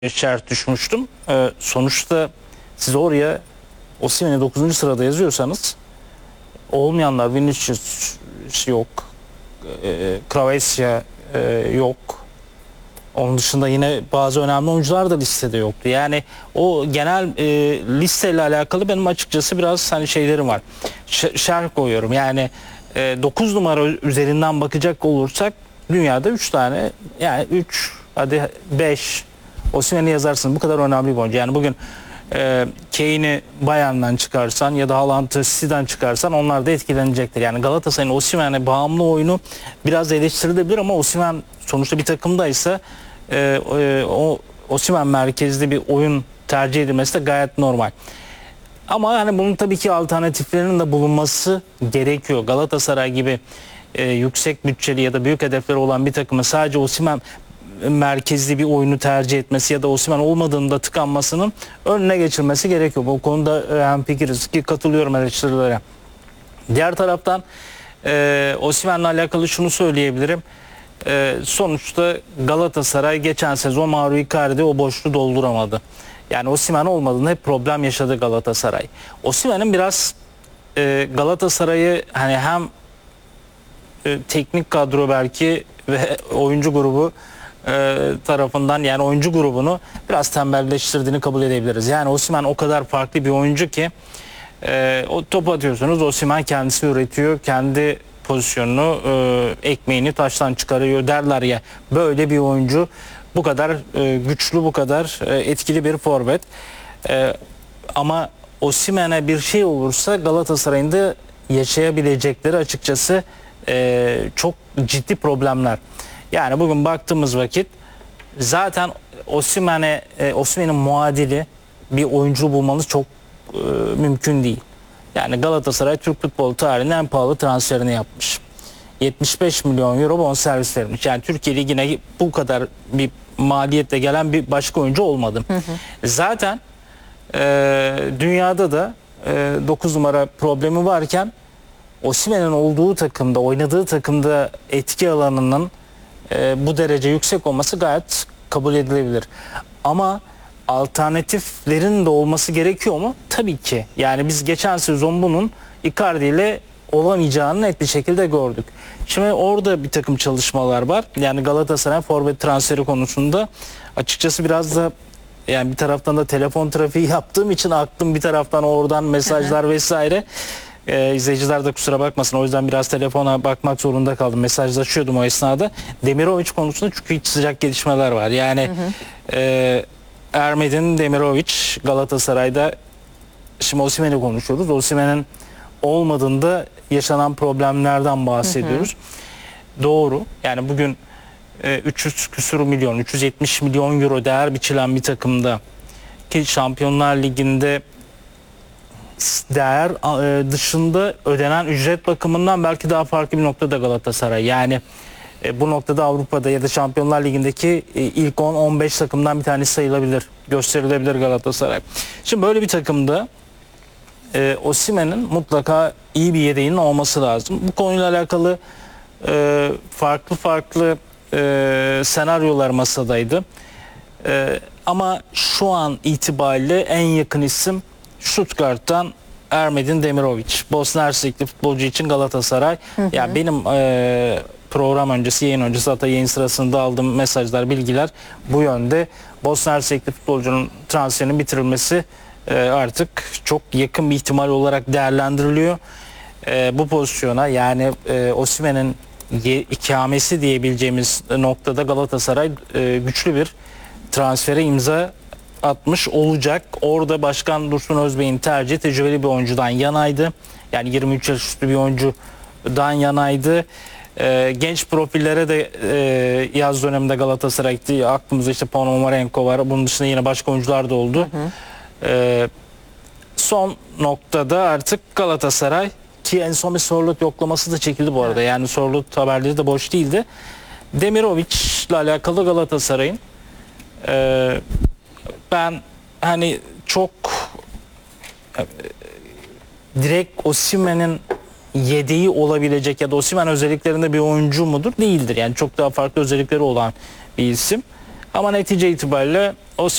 şerh düşmüştüm. Sonuçta siz oraya Osimhen'i 9. sırada yazıyorsanız olmayanlar Vinicius yok. Kvasya yok. Onun dışında yine bazı önemli oyuncular da listede yoktu. Yani o genel listeyle alakalı benim açıkçası biraz hani şeylerim var. Şerh koyuyorum. Yani 9 numara üzerinden bakacak olursak dünyada 3 tane, yani 3 hadi 5 Osimhen'i yazarsın. Bu kadar önemli bir oyuncu. Yani bugün Kane'i Bayern'den çıkarsan ya da Haaland'ı City'den çıkarsan onlar da etkilenecektir. Yani Galatasaray'ın Osimhen'e bağımlı oyunu biraz eleştirilebilir ama Osimhen sonuçta bir takımdaysa o Osimhen merkezli bir oyun tercih edilmesi de gayet normal. Ama hani bunun tabii ki alternatiflerinin de bulunması gerekiyor. Galatasaray gibi yüksek bütçeli ya da büyük hedefleri olan bir takımı sadece Osimhen merkezli bir oyunu tercih etmesi ya da Osimhen olmadığında tıkanmasının önüne geçilmesi gerekiyor. Bu konuda hemfikiriz ki katılıyorum eleştirilere. Diğer taraftan Osimhen'le alakalı şunu söyleyebilirim. Sonuçta Galatasaray geçen sezon Mauro Icardi o boşluğu dolduramadı. Yani Osimhen olmadığında hep problem yaşadı Galatasaray. Osimhen'in biraz Galatasaray'ı hani hem teknik kadro belki ve oyuncu grubu tarafından, yani oyuncu grubunu biraz tembelleştirdiğini kabul edebiliriz. Yani Osimhen o kadar farklı bir oyuncu ki o topu atıyorsunuz, Osimhen kendisi üretiyor, kendi pozisyonunu, ekmeğini taştan çıkarıyor derler ya, böyle bir oyuncu, bu kadar güçlü, bu kadar etkili bir forvet. Ama Osimhen'e bir şey olursa Galatasaray'ın da yaşayabilecekleri açıkçası çok ciddi problemler. Yani bugün baktığımız vakit zaten Osimhen'in muadili bir oyuncu bulmanız çok mümkün değil. Yani Galatasaray Türk futbolu tarihinin en pahalı transferini yapmış. 75 milyon euro bonservis vermiş. Yani Türkiye Ligi'ne bu kadar bir maliyetle gelen bir başka oyuncu olmadı. Zaten dünyada da 9 numara problemi varken Osimhen'in olduğu takımda, oynadığı takımda etki alanının bu derece yüksek olması gayet kabul edilebilir. Ama alternatiflerin de olması gerekiyor mu? Tabii ki. Yani biz geçen sezon bunun Icardi ile olamayacağını net bir şekilde gördük. Şimdi orada bir takım çalışmalar var. Yani Galatasaray forvet transferi konusunda açıkçası biraz da, yani bir taraftan da telefon trafiği yaptığım için aklım bir taraftan oradan mesajlar vesaire. İzleyiciler de kusura bakmasın, o yüzden biraz telefona bakmak zorunda kaldım. Mesajlaşıyordum o esnada. Demirovic konusunda çünkü hiç sıcak gelişmeler var. Yani Ermedin Demirovic Galatasaray'da, şimdi Osimhen'i konuşuyoruz. Osimhen'in olmadığında yaşanan problemlerden bahsediyoruz. Doğru. Yani bugün 300 küsur milyon, 370 milyon euro değer biçilen bir takımda ki Şampiyonlar Ligi'nde değer dışında ödenen ücret bakımından belki daha farklı bir noktada Galatasaray. Yani bu noktada Avrupa'da ya da Şampiyonlar Ligi'ndeki ilk 10-15 takımdan bir tanesi sayılabilir, gösterilebilir Galatasaray. Şimdi böyle bir takımda Osimhen'in mutlaka iyi bir yedeğinin olması lazım. Bu konuyla alakalı farklı senaryolar masadaydı. Ama şu an itibariyle en yakın isim Stuttgart'tan Ermedin Demirovic. Bosna Hersekli futbolcu için Galatasaray. Yani benim program öncesi, yayın öncesi, hatta yayın sırasında aldığım mesajlar, bilgiler bu yönde. Bosna Hersekli futbolcunun transferinin bitirilmesi artık çok yakın bir ihtimal olarak değerlendiriliyor. Bu pozisyona, yani Osimhen'in ikamesi diyebileceğimiz noktada Galatasaray güçlü bir transfere imza atmış olacak. Orada Başkan Dursun Özbey'in tercihi tecrübeli bir oyuncudan yanaydı. Yani 23 yaş üstü bir oyuncudan yanaydı. Genç profillere de yaz döneminde Galatasaray gitti. Aklımızda işte Ponomarenko var. Bunun dışında yine başka oyuncular da oldu. Son noktada artık Galatasaray, ki en son bir Sörloth yoklaması da çekildi bu arada. Yani Sörloth haberleri de boş değildi. Demirovic ile alakalı Galatasaray'ın ben hani çok direkt Osimhen'in yedeği olabilecek ya da Osimhen özelliklerinde bir oyuncu mudur? Değildir. Yani çok daha farklı özellikleri olan bir isim. Ama netice itibariyle o